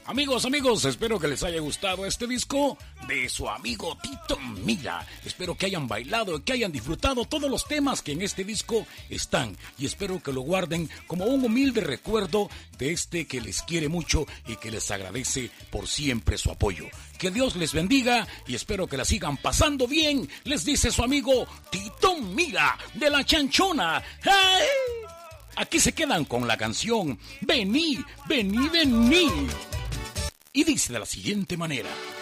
Amigos, espero que les haya gustado este disco de su amigo Tito Mira. Espero que hayan bailado y que hayan disfrutado todos los temas que en este disco están. Y espero que lo guarden como un humilde recuerdo de este que les quiere mucho y que les agradece por siempre su apoyo. Que Dios les bendiga y espero que la sigan pasando bien. Les dice su amigo Tito Mira de La Chanchona. ¡Hey! Aquí se quedan con la canción Vení, vení, vení. Y dice de la siguiente manera.